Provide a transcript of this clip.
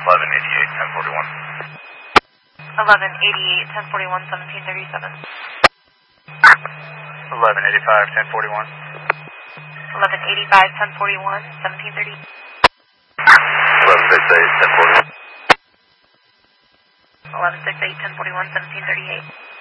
1188, 1041, 1737. 1185, 1041. 1185, 1041, 1730. 1168, 1041. 1168, 1041, 1738.